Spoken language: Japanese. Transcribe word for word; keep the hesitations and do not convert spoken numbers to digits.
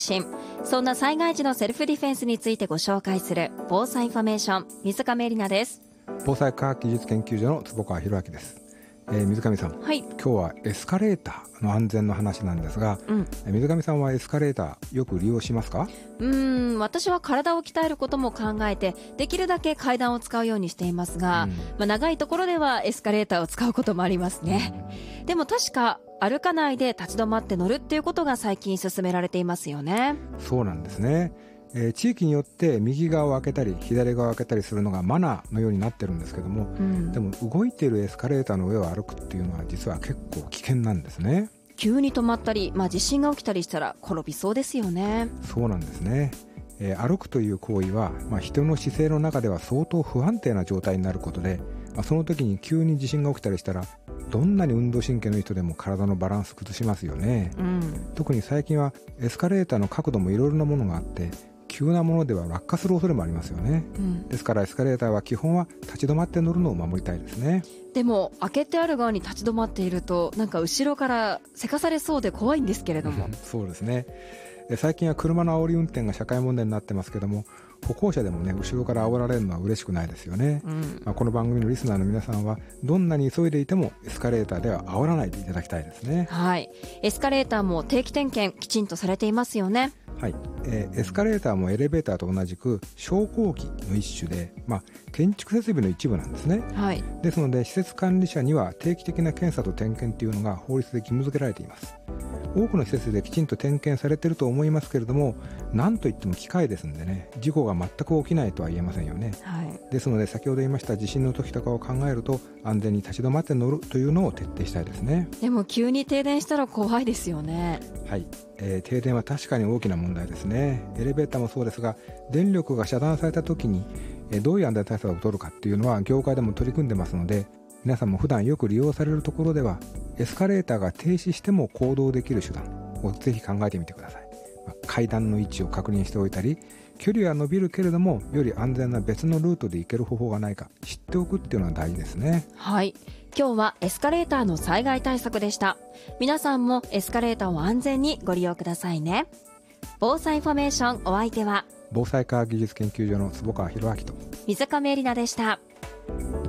そんな災害時のセルフディフェンスについてご紹介する防災インフォメーション、水上絵里奈です。 防災科学技術研究所の坪川博明です。えー、水上さん、 はい、 今日はエスカレーターの安全の話なんですが、うん、水上さんはエスカレーターよく利用しますか？ うーん私は体を鍛えることも考えてできるだけ階段を使うようにしていますが、うんまあ、長いところではエスカレーターを使うこともありますね、うん、でも確か歩かないで立ち止まって乗るっていうことが最近進められていますよね。 そうなんですね。えー、地域によって右側を開けたり左側を開けたりするのがマナーのようになってるんですけども、うん、でも動いているエスカレーターの上を歩くっていうのは実は結構危険なんですね。 急に止まったり、まあ、地震が起きたりしたら転びそうですよね。 そうなんですね。えー、歩くという行為は、まあ、人の姿勢の中では相当不安定な状態になることで、まあ、その時に急に地震が起きたりしたらどんなに運動神経のいい人でも体のバランス崩しますよね、うん、特に最近はエスカレーターの角度もいろいろなものがあって急なものでは落下する恐れもありますよね、うん、ですからエスカレーターは基本は立ち止まって乗るのを守りたいですね。 でも開けてある側に立ち止まっているとなんか後ろからせかされそうで怖いんですけれどもそうですね。最近は車の煽り運転が社会問題になってますけども、歩行者でもね後ろから煽られるのは嬉しくないですよね、うんまあ、この番組のリスナーの皆さんはどんなに急いでいてもエスカレーターでは煽らないでいただきたいですね。 はい、エスカレーターも定期点検きちんとされていますよね。 はい、えー、エスカレーターもエレベーターと同じく昇降機の一種で、まあ、建築設備の一部なんですね、はい、ですので施設管理者には定期的な検査と点検というのが法律で義務付けられています。多くの施設できちんと点検されていると思いますけれども、何といっても機械ですんでね事故が全く起きないとは言えませんよね、はい、ですので先ほど言いました地震の時とかを考えると安全に立ち止まって乗るというのを徹底したいですね。 でも急に停電したら怖いですよね。 はい、えー、停電は確かに大きな問題ですね。エレベーターもそうですが電力が遮断された時に、えー、どういう安全対策を取るかっていうのは業界でも取り組んでますので、皆さんも普段よく利用されるところではエスカレーターが停止しても行動できる手段をぜひ考えてみてください。まあ、階段の位置を確認しておいたり、距離は伸びるけれどもより安全な別のルートで行ける方法がないか知っておくっていうのは大事ですね。 はい、今日はエスカレーターの災害対策でした。皆さんもエスカレーターを安全にご利用くださいね。防災インフォメーション、お相手は防災科学技術研究所の坪川博明と水上絵里奈でした。